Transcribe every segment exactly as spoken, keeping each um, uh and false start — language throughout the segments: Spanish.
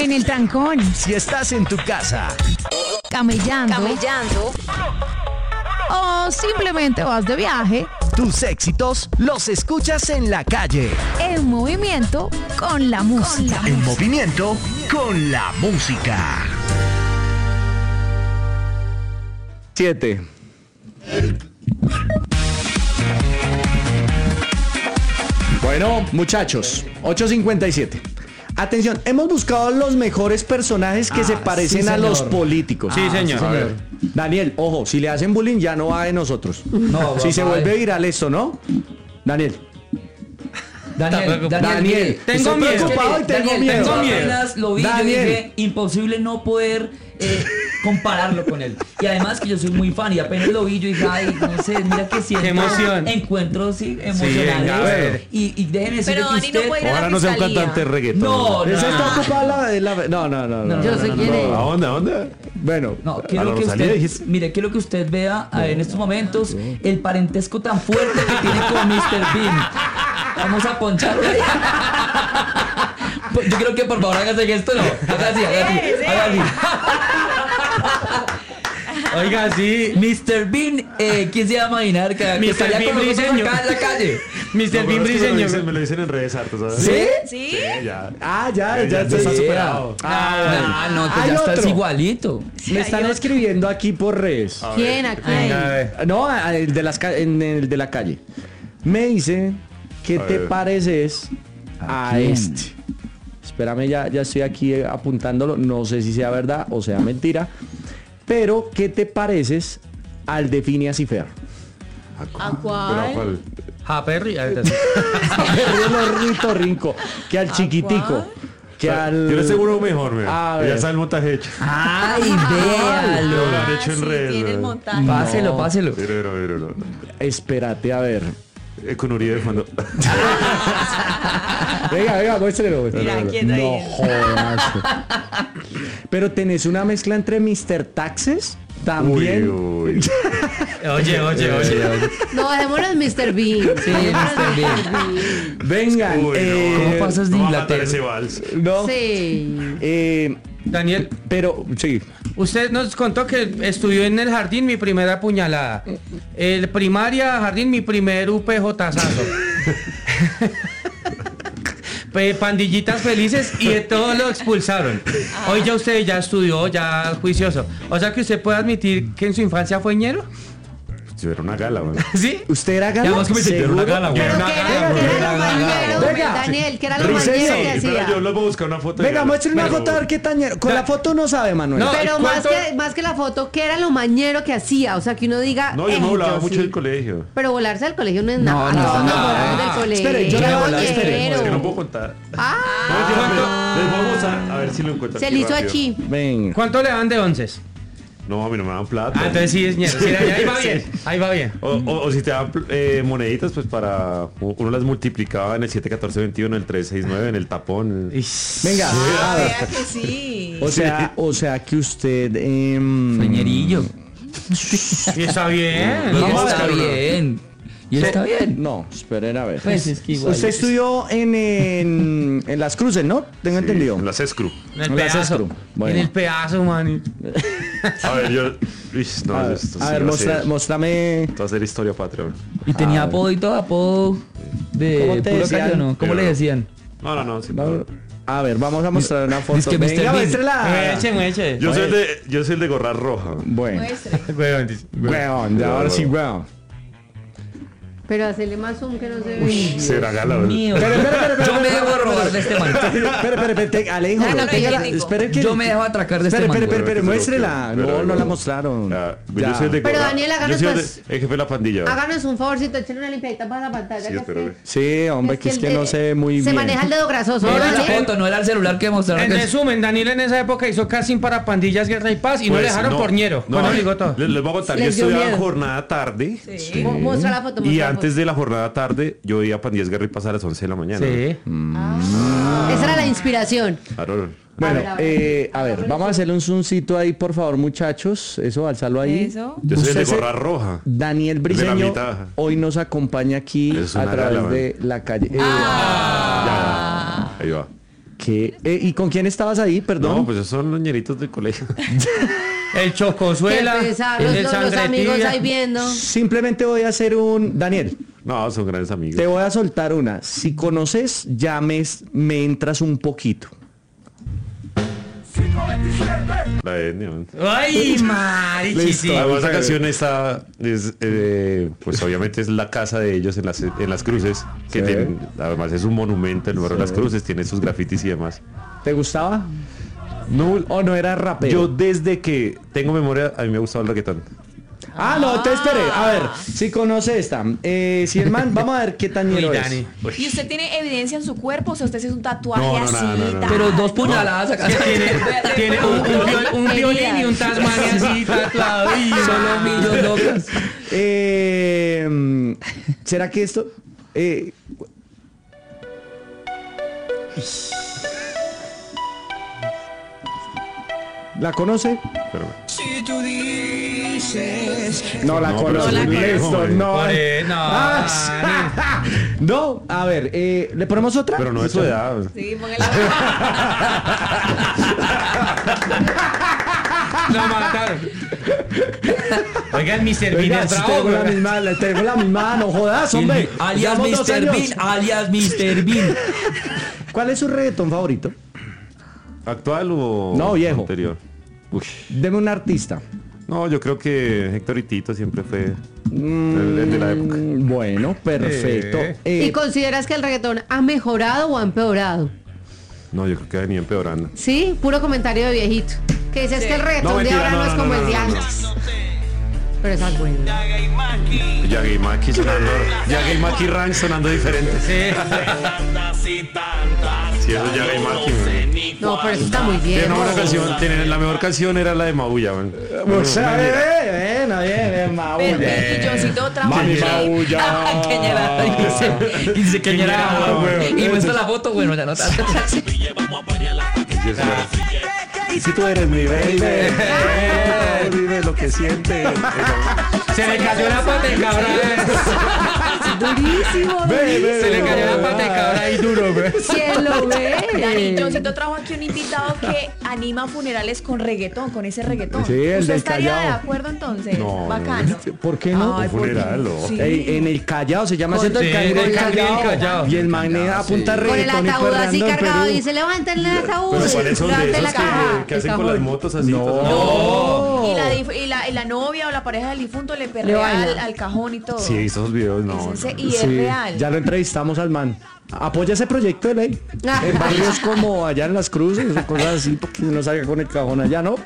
En el trancón. Si estás en tu casa. Camellando. Camellando. O simplemente vas de viaje. Tus éxitos los escuchas en la calle. En movimiento con la música. En movimiento con la música. Siete. Bueno, muchachos, ocho cincuenta y siete. Atención, hemos buscado los mejores personajes que Ah, se parecen sí, a los señor. políticos. Sí, señor. A ver. Daniel, ojo, si le hacen bullying ya no va de nosotros. No, si va- se va vuelve de- viral esto, ¿no? Daniel. Daniel, Daniel, Daniel, mire, tengo estoy miedo. preocupado y tengo Daniel, miedo. tengo miedo. Apenas lo vi, yo Daniel. dije, imposible no poder eh, compararlo con él. Y además que yo soy muy fan y apenas lo vi, yo dije, ay, no sé, mira que siento Qué emoción. encuentros sí, venga, a emocionales. ver. y, y déjenme decirle Pero que Dani no usted... puede ir a la Ojalá no sea un fiscalía. cantante de reggaetón. No, no, Esa está no. ocupada la, de la- No, no, no, no. Yo no, sé no, quién no. es. ¿A dónde? ¿A dónde? Bueno, No, ¿A quiero la que Rosalía usted, dijiste? mire, quiero que usted vea eh, en estos momentos el parentesco tan fuerte que tiene con mister Bean. Vamos a poncharle ahí. Yo quiero que por favor hagas esto, no. Haga así, haga así, haga así. Oiga, sí. mister Bean, eh, ¿quién se va a imaginar que, que mister estaría Bean con nosotros Briseño. acá en la calle? mister No, Bean pero es que me lo Briseño. dicen- Me lo dicen en redes hartas, ¿sabes? ¿Sí? ¿Sí? Sí, ya. Ah, ya, Eh, ya, ya, ya está sí. superado. Ah, no, pues Hay ya estás otro. igualito. Me están escribiendo aquí por redes. A ver. ¿Quién aquí? Venga, a ver. No, a- el de las ca- en el de la calle. Me dice que A te ver. pareces a, ¿A quién? este. Espérame, ya, ya estoy aquí eh, apuntándolo. No sé si sea verdad o sea mentira. Pero que te pareces al de Phineas y Fer. ¿A Pero, cuál? ¿cuál? Ja, Perry. A ver, Rito Rinco. Que al chiquitico. Que al. Yo le seguro mejor, mira. A Ya ver. está el montaje hecho. Ay, Yo véalo. lo han hecho en sí, redes. tiene el ¿no? montaje. Páselo, No. páselo. Pero, pero, pero, no. Espérate, a ver. Eh, Con Uribe de fondo. Venga, venga, muéstrelo. Mira, ¿quién está No ahí? jodas. Pero tenés una mezcla entre mister Taxes también. Uy, uy. Oye, oye, oye. No, dejémonos en mister Bean. Sí, mister Bean. Vengan. Uy, no. eh, ¿Cómo pasas de No va a matar Inglaterra? ese vals. no. Sí. Eh, Daniel, pero, sí. usted nos contó que estudió en el jardín mi primera puñalada. El primaria jardín mi primer U P J sazo. Pe- Pandillitas felices y de todo lo expulsaron. Hoy ya usted ya estudió, ya juicioso. O sea que usted puede admitir que en su infancia fue ñero. Si era una gala, güey. ¿Sí? ¿Usted era Ya gala? vos que me ¿Seguro? una gala, güey. Pero Una que gala, era, güey. que era Una lo gala, mañero, güey. Venga. Daniel, que era lo Briseño. mañero que Espera, hacía. yo les voy a buscar una foto. de Venga, gala. muéstrame una Pero- foto a ver qué tañero. Con Da- la foto no sabe, Manuel. No, Pero más ¿cuánto? que, más que la foto, ¿qué era lo mañero que hacía? O sea, que uno diga. No, yo "Eh, me volaba yo mucho sí". del colegio. Pero volarse del colegio no es No, nada. no, Todos nos no. volamos del colegio. Espere, yo le voy a hablar, espere. ñero. Es que no puedo contar. Ah, No, mentira, pero les vamos a, a ver si lo encuentro. se aquí le hizo rápido. aquí. Venga. ¿Cuánto le dan de onces? No, a mí no me dan plata. Ah, entonces sí es ñero. Sí, ahí ahí va bien. Ahí va bien. O, o- o si te dan eh, moneditas, pues para. Uno las multiplicaba en el siete, catorce, veintiuno, en el tres, seis, nueve, en el tapón. Venga, Ah, a ver. vea que sí. O sea, o sea que usted. em, Feñerillo. Y está bien. Y Vamos a está ver. bien. Y está bien. No, esperen a ver. Pues es que igual. Usted estudió en, en, en las cruces, ¿no? Tengo entendido. En la CESCRU. En el No las pedazo. escru. Bueno. En el pedazo, man. A ver, yo. Uy, no, A ver, esto a sí ver, va a mostra- ser- mostrame. esto va a ser historia patria. güey. Y tenía Ah, apodo y todo, apodo de ¿Cómo te puro decían? callo, ¿no? ¿Cómo Pero- le decían? No, no, no. sí, Va- no. A ver, vamos a mostrar una foto. Dice que mister Venga, Bean. muéstrela. Eche, mueche. Yo soy, el de, yo soy el de gorra roja. Bueno, Weón, dice. weón, ya ahora sí, weón. Pero hacerle más zoom que no se ve. Será gala, güey. Mío. Espere, espere, espere, espere, Yo me espere, dejo espere, robar de este man. Espere, espere, espere, te- Alejo, Ya, no, no, tenga la- crítico. espere que- Yo me dejo atracar de este Espere, man. espere, espere, güey, espere, que se lo muéstrela. quiero, No, pero- no la mostraron. Ya, Ya. Yo soy el de Pero gorra. Daniel, háganos Yo soy el, pues- de- el jefe de la pandilla. güey. Háganos un favorcito, échenle una limpiadita para la pantalla. Sí, que espero, es güey. Sí, hombre, que es el que de- no se ve muy Se bien. maneja el dedo grasoso. No ¿no, era la Daniel? foto, no era el celular que mostraron. En que- resumen, Daniel en esa época hizo casting para pandillas, guerra y paz y no Pues, le dejaron por ñero. No, Con obligó todo. les, les voy a contar. Yo Les dio estudiaba miedo. jornada tarde. Sí. Mo- Muestra la foto. Y muestra la antes foto. de la jornada tarde, yo iba a Pandillas Guerra y Paz a las once de la mañana. Sí. Esa era la inspiración. Claro. Bueno, A ver, a ver. eh, a ver, vamos a hacerle un zoomcito ahí, por favor, muchachos. Eso, alzalo ahí. Eso. Yo soy el de Usted se- gorra roja. Daniel de la Briseño mitad. hoy nos acompaña aquí Es a una través gala, de la calle. Eh, Ya, ahí va. ¿Qué? Eh, ¿Y con quién estabas ahí, perdón? No, pues esos son los ñeritos del colegio. El Chocosuela, Qué pesar, el los, de los Sangre amigos Tibia. ahí viendo. Simplemente voy a hacer un... Daniel, No, son grandes amigos. te voy a soltar una. Si conoces, ya me, me entras un poquito. La etnia, man. Ay, marichi, sí. Además, esa canción está, es, eh, pues obviamente es la casa de ellos en las, en las cruces, que Sí. tienen- además es un monumento, el número de las Sí. cruces, tiene sus grafitis y demás. ¿Te gustaba? No, ¿O no era rapero? yo desde que tengo memoria, a mí me ha gustado el reggaetón. Ah, no, te esperé. A ver, si conoce esta. Eh, si el man, vamos a ver qué tan Uy, ñero es. Dani. ¿Y usted tiene evidencia en su cuerpo? O sea, usted se hace un tatuaje No, no, así. no, no, no. tal. Pero dos puñaladas acá. Tiene, tiene un, un, viol- un violín y un Tasmania así tatuado. Y Solo millos locas. Eh, mm, ¿Será que esto? Eh, ¿La conoce? Pero, No la No, pero conozco. es muy viejo, Listo, eh. no. Por eso, no, Ah, no, a ver, eh, ¿le ponemos otra? pero no es su edad. Sí, póngale. lo mataron. Oiga, el mister Bean Oiga, es si bravo, tengo la güey. misma, le tengo la misma, no jodas, hombre. El- alias Llevamos dos mister años. Bean, alias mister Bean. ¿Cuál es su reggaetón favorito? ¿Actual o No, viejo. anterior? Uy. Deme un artista. No, yo creo que Héctor y Tito siempre fue el, el de la época. Mm, Bueno, perfecto. Eh. Eh, ¿Y consideras que el reggaetón ha mejorado o ha empeorado? No, yo creo que ha venido empeorando. Sí, puro comentario de viejito. Que dices que el reggaetón No, de mentira, ahora no, no, es no, como no, el de no, no. antes. Pero esa es buena. Yagi Maki sonando. Yagi Maki Rank sonando diferente. Sí. Sí, eso es Yagi Maki, man. No, pero eso está muy bien. Tiene una buena canción. Tiene, la mejor canción era la de Maulla, man. o sea, eh, bueno, bien, bien, Maulla. Pero, y Johncito trajo Mami aquí- Maulla. Queñera. Dice, dice Queñera. güey. Y muestra la foto, bueno, ya no tanto. Y si tú eres mi baby, dime lo que sientes. Se le cayó la pata de cabra. Durísimo. Se le cayó la pata de cabra ahí duro, güey. ¿Quién lo Dani, ve? Johncito trajo aquí un invitado que anima funerales con reggaetón, con ese reggaetón. Sí, el ¿Usted del estaría Callao. de acuerdo entonces? No, Bacano. ¿Por qué no? Ay, Un funeral, porque- ¿no? sí. Ey, en el Callao, se llama haciendo el Sí, Callao. en el del Callao, Callao. Y el man apunta Con el reggaetón y ataúd así perreando en cargado. Perú. Dice, levántenle el ataúd. Pero ¿cuáles son de levante la esos que, caja. que hacen Está con las joven. motos así? No. todas- Y la, dif- y, la, y la novia o la pareja del difunto le Le perrea baila. al, al cajón y todo. Sí, esos videos no. Es ese- no. y es Sí, real. ya lo entrevistamos al man. Apoya ese proyecto de ley. En barrios como allá en las cruces o cosas así, porque no salga con el cajón allá, ¿no?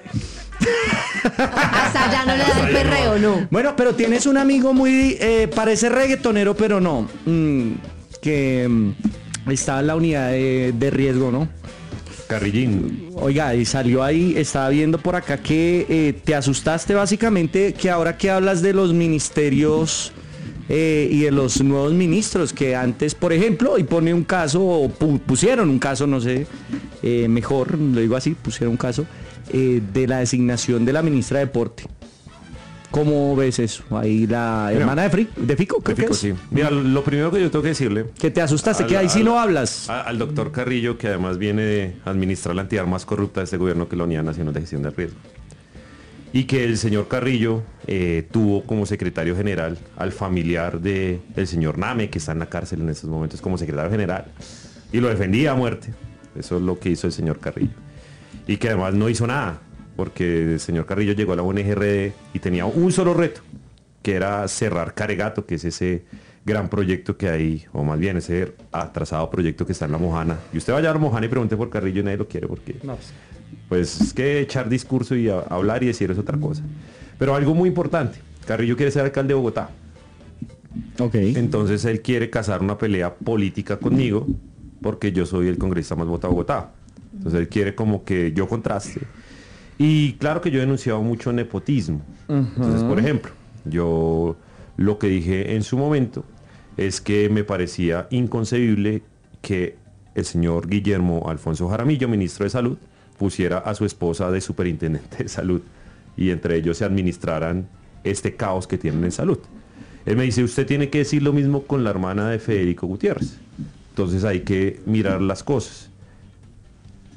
Hasta allá no le da el perreo, no. Bueno, pero tienes un amigo muy, eh, parece reggaetonero, pero no. mm, que mm, está en la unidad de, de riesgo, ¿no? Carrillín. Oiga, y salió ahí, estaba viendo por acá que eh, te asustaste básicamente, que ahora que hablas de los ministerios eh, y de los nuevos ministros, que antes, por ejemplo, y pone un caso, o pu- pusieron un caso, no sé, eh, mejor, lo digo así, pusieron un caso, eh, de la designación de la ministra de Deporte. ¿Cómo ves eso? Ahí la Mira, hermana de, Fri- de Fico, creo Te fico, que es. sí. Mira, lo primero que yo tengo que decirle Que te asustaste, Al- que ahí sí al- no hablas. a- al doctor Carrillo, que además viene de administrar la entidad más corrupta de este gobierno, que es la Unidad Nacional de Gestión de Riesgo. Y que el señor Carrillo eh, tuvo como secretario general al familiar del señor Name, que está en la cárcel en estos momentos como secretario general, y lo defendía a muerte. Eso es lo que hizo el señor Carrillo. Y que además no hizo nada, porque el señor Carrillo llegó a la U N G R D y tenía un solo reto, que era cerrar Caregato, que es ese gran proyecto que hay, o más bien ese atrasado proyecto que está en La Mojana. Y usted vaya a La Mojana y pregunte por Carrillo y nadie lo quiere, porque pues es que echar discurso y a- hablar y decir es otra cosa. Pero algo muy importante, Carrillo quiere ser alcalde de Bogotá. Ok. Entonces él quiere casar una pelea política conmigo, porque yo soy el congresista más votado de Bogotá. Entonces él quiere como que yo contraste. Y claro que yo he denunciado mucho nepotismo. Entonces, por ejemplo, yo lo que dije en su momento es que me parecía inconcebible que el señor Guillermo Alfonso Jaramillo, ministro de Salud, pusiera a su esposa de superintendente de salud y entre ellos se administraran este caos que tienen en salud. Él me dice, usted tiene que decir lo mismo con la hermana de Federico Gutiérrez. Entonces hay que mirar las cosas.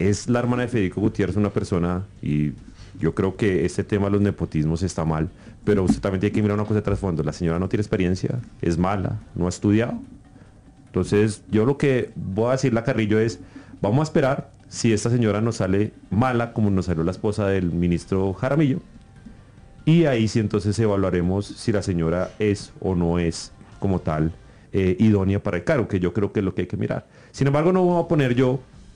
es la hermana de Federico Gutiérrez, una persona, y yo creo que este tema de los nepotismos está mal, pero usted también tiene que mirar una cosa de trasfondo. La señora no tiene experiencia, es mala, no ha estudiado. Entonces, yo lo que voy a decirle a Carrillo es, vamos a esperar si esta señora nos sale mala, como nos salió la esposa del ministro Jaramillo, y ahí sí entonces evaluaremos si la señora es o no es como tal eh, idónea para el cargo, que yo creo que es lo que hay que mirar. Sin embargo, no voy a poner yo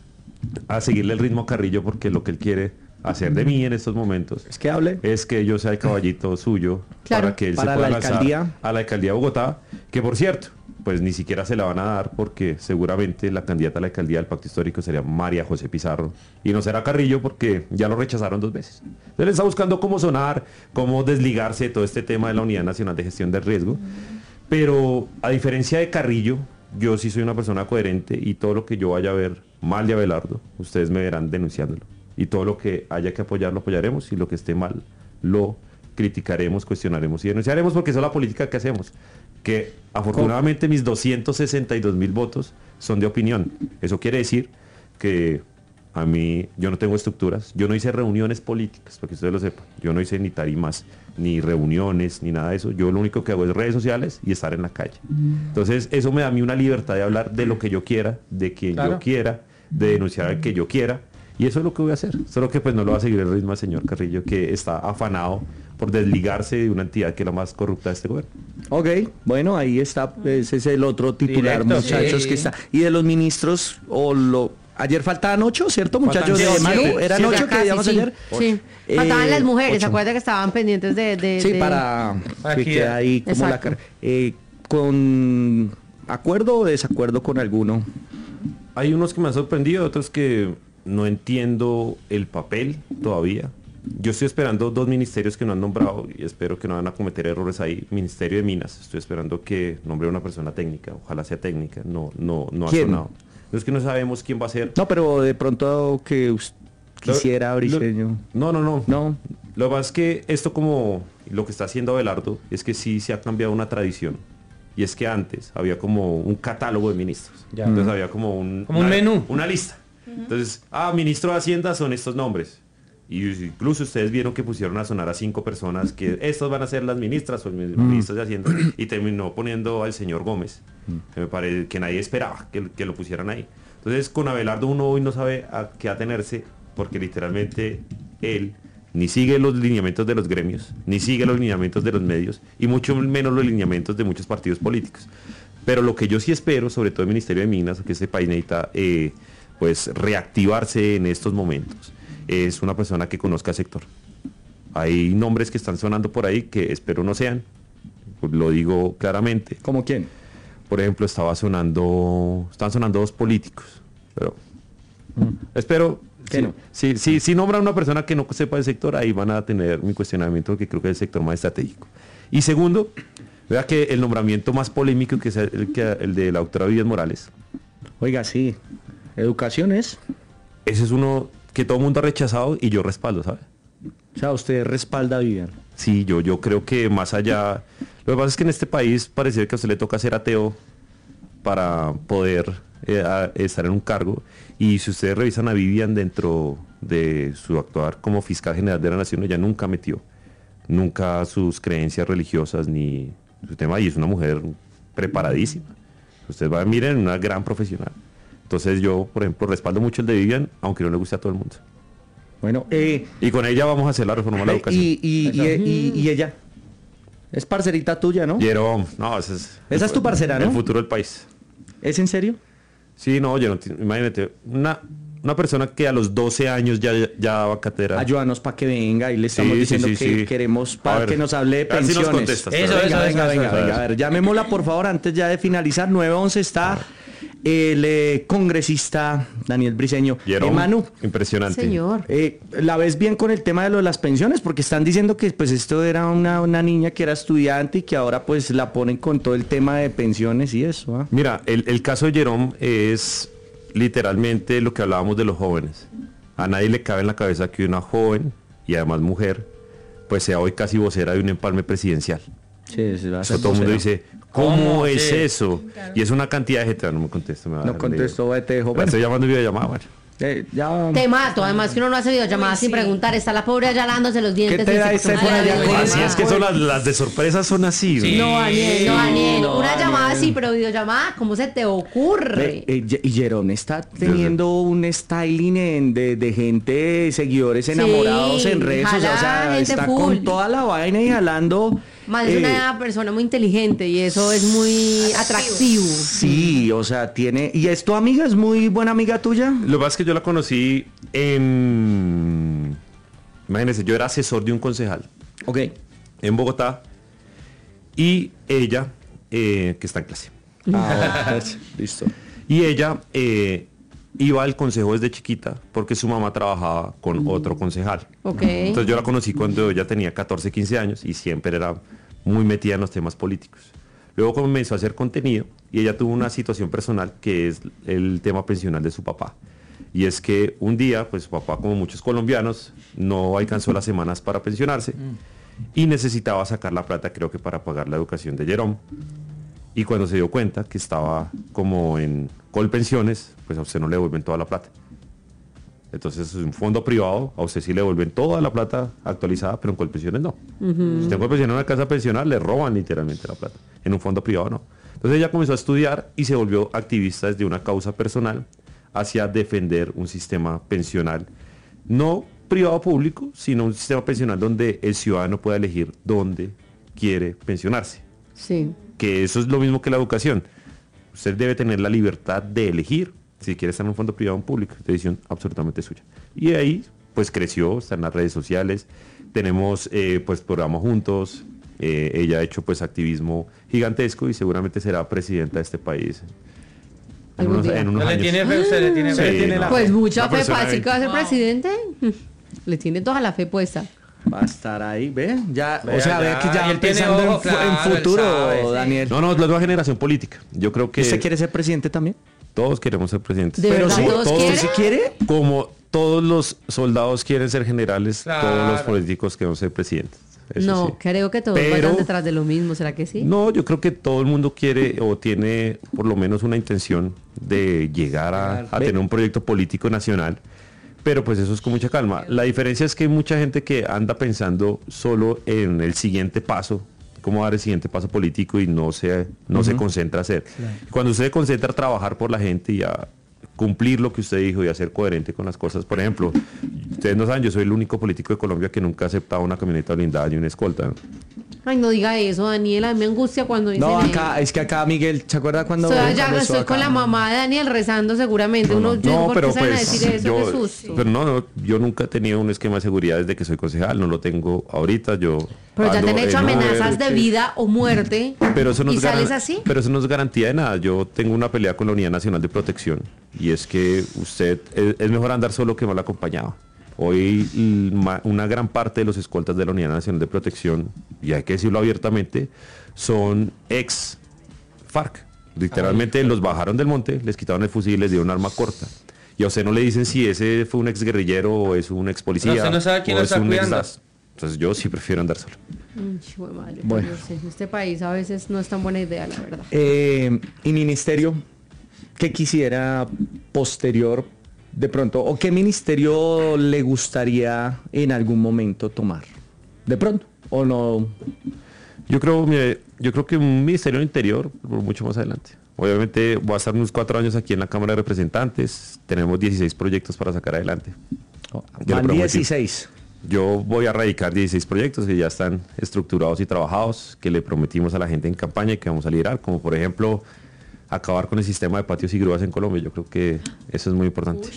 a seguirle el ritmo a Carrillo, porque lo que él quiere hacer de mí en estos momentos Es que hable. es que yo sea el caballito suyo Claro. para que él Para se pueda la lanzar alcaldía. a la alcaldía de Bogotá, que por cierto, pues ni siquiera se la van a dar, porque seguramente la candidata a la alcaldía del Pacto Histórico sería María José Pizarro, y no será Carrillo, porque ya lo rechazaron dos veces. Entonces él está buscando cómo sonar, cómo desligarse de todo este tema de la Unidad Nacional de Gestión del Riesgo, pero a diferencia de Carrillo, yo sí soy una persona coherente, y todo lo que yo vaya a ver mal de Abelardo, ustedes me verán denunciándolo, y todo lo que haya que apoyar lo apoyaremos, y lo que esté mal lo criticaremos, cuestionaremos y denunciaremos, porque esa es la política que hacemos, que afortunadamente mis doscientos sesenta y dos mil votos son de opinión. Eso quiere decir que a mí, yo no tengo estructuras, yo no hice reuniones políticas, para que ustedes lo sepan, yo no hice ni tarimas, ni reuniones, ni nada de eso, yo lo único que hago es redes sociales y estar en la calle. Entonces eso me da a mí una libertad de hablar de lo que yo quiera, de quien Claro. yo quiera, de denunciar al que yo quiera, y eso es lo que voy a hacer, solo que pues no lo va a seguir el ritmo al señor Carrillo, que está afanado por desligarse de una entidad que es la más corrupta de este gobierno. Ok, bueno, ahí está, ese es el otro titular, Directo, muchachos, sí. que está. Y de los ministros, o lo ayer faltaban ocho, ¿cierto, muchachos? Faltan De siete. Manu, eran Siete. ocho Ya que digamos casi, sí. ayer. Sí. Eh, Faltaban las mujeres, ocho. acuérdate que estaban pendientes de... de- Sí, de- para Aquí, que quede ahí como la exacto. cara. Eh, ¿Con acuerdo o desacuerdo con alguno? Hay unos que me han sorprendido, otros que no entiendo el papel todavía. Yo estoy esperando dos ministerios que no han nombrado y espero que no van a cometer errores ahí. Ministerio de Minas, estoy esperando que nombre una persona técnica, ojalá sea técnica, no, no, no ha ¿Quién? sonado. Es que no sabemos quién va a ser. No, pero de pronto que us- Lo- quisiera, lo- Briceño. No, no, no. No, Lo que pasa es que esto, como lo que está haciendo Abelardo, es que sí se ha cambiado una tradición. Y es que antes había como un catálogo de ministros. Ya. Entonces había como un, Como un una, menú. una lista. Entonces, ah, ministro de Hacienda son estos nombres. Y incluso ustedes vieron que pusieron a sonar a cinco personas que estos van a ser las ministras o los ministros de Hacienda. Y terminó poniendo al señor Gómez, que me parece que nadie esperaba que, que lo pusieran ahí. Entonces, con Abelardo uno hoy no sabe a qué atenerse, porque literalmente él ni sigue los lineamientos de los gremios, ni sigue los lineamientos de los medios, y mucho menos los lineamientos de muchos partidos políticos. Pero lo que yo sí espero, sobre todo el Ministerio de Minas, que este país necesita eh, pues reactivarse en estos momentos, es una persona que conozca el sector. Hay nombres que están sonando por ahí que espero no sean, pues lo digo claramente. ¿cómo quién? Por ejemplo, estaba sonando, están sonando dos políticos, pero espero Que si, no. si, si, si nombran a una persona que no sepa del sector, ahí van a tener mi cuestionamiento, que creo que es el sector más estratégico. Y segundo, vea que el nombramiento más polémico, que es el, que, el de la doctora Vivian Morales, Oiga, sí, educación es. ese es uno que todo el mundo ha rechazado y yo respaldo, ¿sabe? O sea, usted respalda a Vivian. Sí, yo, yo creo que más allá... Lo que pasa es que en este país parece que a usted le toca ser ateo para poder eh, a- estar en un cargo. Y si ustedes revisan a Vivian dentro de su actuar como fiscal general de la Nación, ella nunca metió, nunca sus creencias religiosas ni su tema. Y es una mujer preparadísima. Usted va, miren, una gran profesional. Entonces yo, por ejemplo, respaldo mucho el de Vivian, aunque no le guste a todo el mundo. Bueno, eh, Y con ella vamos a hacer la reforma de la eh, educación. y, y, y, y- y ella. Es parcerita tuya, ¿no? Jerome, no, ese es... Esa es tu parcera, ¿no? El futuro del país. ¿Es en serio? Sí, no, yo no, ti- imagínate, una, una persona que a los doce años ya, ya daba cátedra. Ayúdanos para que venga y le estamos Sí, sí, diciendo sí, que sí. queremos A para ver, que nos hable de a ver si nos pensiones. contestas, Eso, pero- venga, eso, venga, eso, venga, eso. venga, a ver, llamémosla por favor antes ya de finalizar. nueve once está el eh, congresista Daniel Briceño. Jerome, Eh, Manu, impresionante. Señor. eh, ¿la ves bien con el tema de lo de las pensiones? Porque están diciendo que pues esto era una, una niña que era estudiante y que ahora pues la ponen con todo el tema de pensiones y eso. ¿ah? Mira, el, el caso de Jerome es literalmente lo que hablábamos de los jóvenes. A nadie le cabe en la cabeza que una joven, y además mujer, pues sea hoy casi vocera de un empalme presidencial. Sí, sí, va a ser Eso todo el mundo vocera. dice, ¿cómo, ¿Cómo? es Sí. eso? Y es una cantidad de gente, no me contesta. Me va a No dejar contestó, te dejo. leer. Bueno, Estoy llamando en videollamada, bueno. Eh, ya. Te mato, además que uno no hace videollamadas Uy, sin sí. preguntar, está la pobre allá lavándose los dientes. ¿Qué te y da se ese puso por allá mal. con Así es que son las, las de sorpresa son así. Sí. ¿no? No, Daniel, no, Daniel. no, Una Daniel. llamada sí, pero videollamada, ¿cómo se te ocurre? Eh, eh, Ye- y Jerón está teniendo un styling en- de, de gente, seguidores enamorados Sí, en redes sociales. O sea, jala gente está full. con toda la vaina y jalando. Más de eh, una persona muy inteligente y eso es muy atractivo. Sí, o sea, tiene. ¿Y es tu amiga? ¿Es muy buena amiga tuya? Lo que pasa es que yo la conocí en... Imagínense, yo era asesor de un concejal Ok. en Bogotá y ella, eh, que está en clase, Ah, listo. y ella eh, iba al consejo desde chiquita porque su mamá trabajaba con otro concejal. Ok. Entonces yo la conocí cuando ella tenía catorce, quince años y siempre era muy metida en los temas políticos. Luego comenzó a hacer contenido y ella tuvo una situación personal que es el tema pensional de su papá. Y es que un día, pues su papá, como muchos colombianos, no alcanzó las semanas para pensionarse y necesitaba sacar la plata, creo que para pagar la educación de Jerome. Y cuando se dio cuenta que estaba como en Colpensiones, pues a usted no le devuelven toda la plata. Entonces es un fondo privado, a usted sí le devuelven toda la plata actualizada, pero en Colpensiones no. Si usted en Colpensiones en una casa pensional, le roban literalmente la plata. En un fondo privado no. Entonces ella comenzó a estudiar y se volvió activista desde una causa personal hacia defender un sistema pensional, no privado público, sino un sistema pensional donde el ciudadano pueda elegir dónde quiere pensionarse. Sí. Que eso es lo mismo que la educación. Usted debe tener la libertad de elegir si quiere estar en un fondo privado o en público. Es decisión absolutamente suya. Y de ahí, pues creció, está en las redes sociales. Tenemos, eh, pues, programas juntos. Eh, ella ha hecho, pues, activismo gigantesco y seguramente será presidenta de este país en Algún unos, día. en unos No le años. tiene fe, usted le tiene Sí, fe. no. Tiene la Pues fe. mucha Una fe persona fácil que va a ser Wow. presidente. Le tiene toda la fe puesta. Va a estar ahí, ¿ve? Ya, o Vea, sea, ve ya, que y ya él tiene pensando en, ojo, fu- en claro, él futuro, sabe, sí. Daniel. No, no, es la nueva generación política. Yo creo que ¿Usted quiere ser presidente también? todos queremos ser presidentes. ¿De verdad sí, todos todos quieren? ¿Sí quiere? Como todos los soldados quieren ser generales, todos los Claro. políticos quieren ser presidentes. Eso No, sí. creo que todos Pero- vayan detrás de lo mismo. ¿Será que sí? No, yo creo que todo el mundo quiere o tiene por lo menos una intención de llegar a, a Ve- tener un proyecto político nacional, pero pues eso es con mucha calma. La diferencia es que hay mucha gente que anda pensando solo en el siguiente paso, cómo dar el siguiente paso político y no se, no se concentra a hacer. Cuando usted se concentra a trabajar por la gente y a cumplir lo que usted dijo y a ser coherente con las cosas, por ejemplo, ustedes no saben, yo soy el único político de Colombia que nunca ha aceptado una camioneta blindada ni una escolta. Ay, no diga eso, Daniel. A mí me angustia cuando dicen No, eso. acá, es que acá Miguel, ¿se acuerda cuando... O sea, ya cuando estoy estuvo con acá? la mamá de Daniel rezando seguramente. Uno, yo digo, ¿por qué salen a decir eso? yo, Qué susto. pero no, no, yo nunca he tenido un esquema de seguridad desde que soy concejal, no lo tengo ahorita, yo Pero ya ando te han hecho en Uber, amenazas de sí. vida o muerte. Pero eso no ¿Y es garan- sales así? Pero eso no es garantía de nada. Yo tengo una pelea con la Unidad Nacional de Protección y es que usted es, es mejor andar solo que mal acompañado. Hoy l- ma- una gran parte de los escoltas de la Unidad Nacional de Protección, y hay que decirlo abiertamente, son ex FARC. Literalmente los bajaron del monte, les quitaron el fusil y les dieron un arma corta. Y a usted no le dicen si ese fue un ex guerrillero o es un ex policía. Pero usted no sabe quién o lo es está un ex cuidando. das. Entonces yo sí prefiero andar solo. Mm, hijo de madre, Bueno. no sé, este país a veces no es tan buena idea, la verdad. Eh, y ministerio, ¿qué quisiera posterior de pronto? ¿O qué ministerio le gustaría en algún momento tomar? ¿De pronto? ¿O no? Yo creo, mire, yo creo que un ministerio del interior, por mucho más adelante. Obviamente voy a estar unos cuatro años aquí en la Cámara de Representantes. Tenemos dieciséis proyectos para sacar adelante. Ya lo Van prometí. dieciséis. Yo voy a radicar dieciséis proyectos que ya están estructurados y trabajados, que le prometimos a la gente en campaña y que vamos a liderar, como por ejemplo acabar con el sistema de patios y grúas en Colombia. Yo creo que eso es muy importante.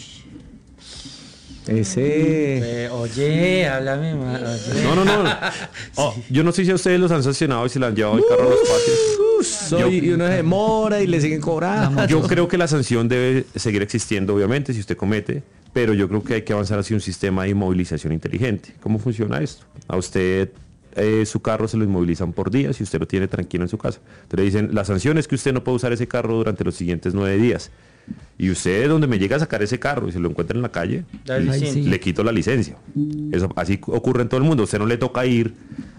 Ese... Eh, oye, háblame más. oye. No, no, no. Oh, yo no sé si a ustedes los han sancionado y se le han llevado el carro a los patios. Soy, y uno se demora y le siguen cobrando. Yo creo que la sanción debe seguir existiendo, obviamente, si usted comete, pero yo creo que hay que avanzar hacia un sistema de inmovilización inteligente. ¿Cómo funciona esto? A usted eh, su carro se lo inmovilizan por días y usted lo tiene tranquilo en su casa. Entonces le dicen, la sanción es que usted no puede usar ese carro durante los siguientes nueve días. Y usted, donde me llega a sacar ese carro y se lo encuentra en la calle, Ay, le, sí. le quito la licencia. Eso así ocurre en todo el mundo. A usted no le toca ir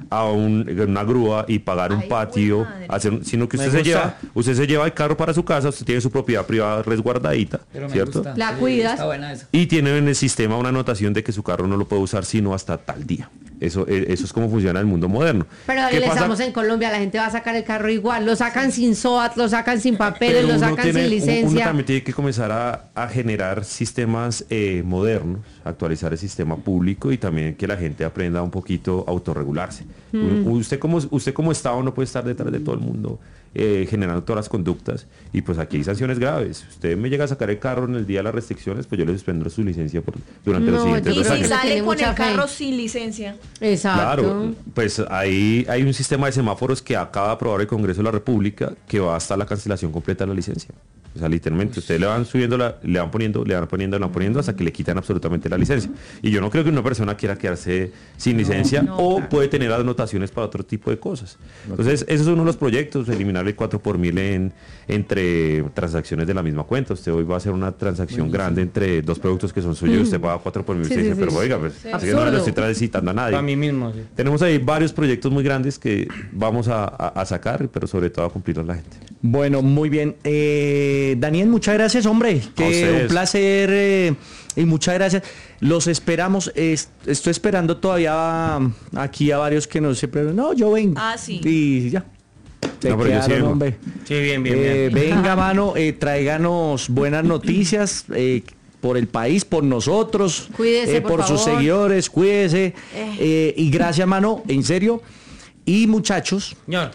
a un- una grúa y pagar un Ay, patio, jue madre. hacer, sino que Me usted se gusta. lleva, usted se lleva el carro para su casa, usted tiene su propiedad privada resguardadita, Pero me ¿cierto? gusta. La Sí, cuidas. Está buena esa. Y tiene en el sistema una anotación de que su carro no lo puede usar sino hasta tal día. Eso, eh, eso es como funciona el mundo moderno. Pero ¿Qué ahí pasa? estamos en Colombia, la gente va a sacar el carro igual. Lo sacan sin S O A T, lo sacan sin papeles, Pero lo uno sacan tiene- sin uno- licencia. Uno también tiene que comenzar a, a generar sistemas eh, modernos, actualizar el sistema público y también que la gente aprenda un poquito a autorregularse. Mm. U- Usted como, usted como Estado no puede estar detrás de todo el mundo eh, generando todas las conductas y pues aquí hay sanciones graves. Usted me llega a sacar el carro en el día de las restricciones, pues yo le suspendo su licencia por, durante los No, siguientes yo Y dos creo si que años. le sale tiene con mucha el fe. carro sin licencia. Exacto. Claro, pues ahí hay un sistema de semáforos que acaba de aprobar el Congreso de la República que va hasta la cancelación completa de la licencia. O sea, literalmente, ustedes le van subiendo, la, le van poniendo, le van poniendo, le van poniendo hasta que le quitan absolutamente la licencia. Y yo no creo que una persona quiera quedarse sin licencia no, o claro. puede tener anotaciones para otro tipo de cosas. Entonces, esos son uno de los proyectos, eliminar el cuatro por mil en, entre transacciones de la misma cuenta. Usted hoy va a hacer una transacción grande entre dos productos que son suyos y usted paga cuatro por mil. Sí, usted sí, dice, sí. pero oiga, pues, así que no Absurdo. le estoy transitando a nadie. Para mí mismo, sí. Tenemos ahí varios proyectos muy grandes que vamos a, a- a sacar, pero sobre todo a cumplirlos la gente. Bueno, muy bien. Eh, Daniel, muchas gracias, hombre. Que ustedes. un placer eh, y muchas gracias. Los esperamos. Es- estoy esperando todavía a- aquí a varios que nos siempre. No, yo vengo. Ah, sí. Y ya. Se No, pero yo sí quedaron, vengo. hombre. Sí, bien, bien, Eh, bien. venga, mano, eh, tráiganos buenas noticias eh, por el país, por nosotros, Cuídese, eh, por por sus favor. seguidores, cuídese. eh, y gracias, mano, en serio. Y muchachos, Señor,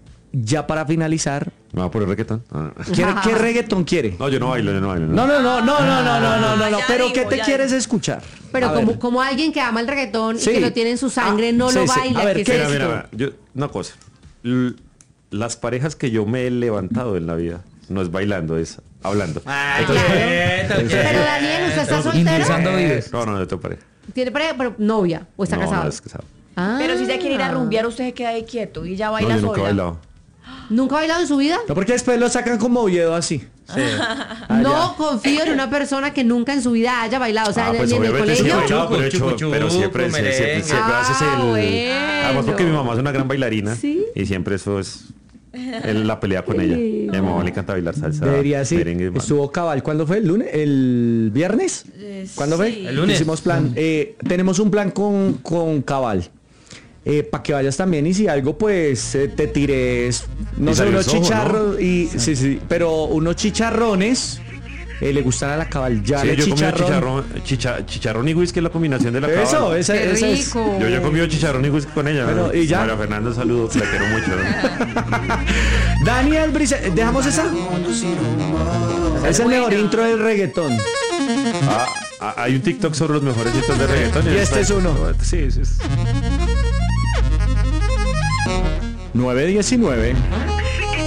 ya para finalizar, ¿Me va a poner reggaetón? Ah. ¿qué, qué reggaetón quiere? No, yo no bailo, yo no bailo. No, no, no, no, no, no, no, no, no, no. Ya Pero dijo, ¿qué te ya quieres dijo. escuchar? Pero A como, ver. como alguien que ama el reggaetón Sí. y que lo tiene en su sangre, Ah, no lo sí, sí. baila. A ver, ¿qué ¿qué es Mira, esto? mira, yo, una cosa. L- las parejas que yo me he levantado en la vida no es bailando, es hablando. Ay, Claro. quieto, Pero quieto. Daniel, ¿usted está soltero? Indizando vives. No, no, yo tengo pareja. ¿Tiene pareja, pero novia o está no, casado? no, es casado. Ah. Pero si se quiere ir a rumbear, usted se queda ahí quieto y ya No, baila yo nunca he sola. bailado. ¿Nunca ha bailado en su vida? No, porque después lo sacan como Oviedo así. Sí. No confío en una persona que nunca en su vida haya bailado. O sea, Ah, ni pues en el obviamente sí he colegio. bailado, pero, he hecho- Chucu, pero siempre, chucu, siempre, siempre, merengue. siempre haces Ah, el... bueno. Además porque mi mamá es una gran bailarina Sí. y siempre eso es el- la pelea con ella. Y a mi mamá le encanta bailar salsa, Debería sí. merengue, man. Estuvo cabal. ¿Cuándo fue? ¿El lunes? ¿El viernes? Eh, ¿Cuándo sí. fue? El lunes. Hicimos plan. Eh, tenemos un plan con, con cabal. Para que vayas también y si algo pues eh, te tires, no Y sé, salió unos el sojo, chicharros y sí, sí, pero unos chicharrones eh, le gustan a la cabal. Ya Sí, le yo he comido chicharrón. chicharrón, chicha- chicharrón y whisky es la combinación de la Eso, cabal. esa, Qué esa es. rico. Yo ya he comido chicharrón y whisky con ella. Bueno, ¿no? ¿y ya? María Fernanda, saludos, la quiero mucho. ¿no? Daniel Brice, ¿dejamos esa? Es el mejor intro del reggaetón. Ah, ah, hay un TikTok sobre los mejores hitos de reggaetón. Y este es uno. Sí, sí. es- nueve diecinueve.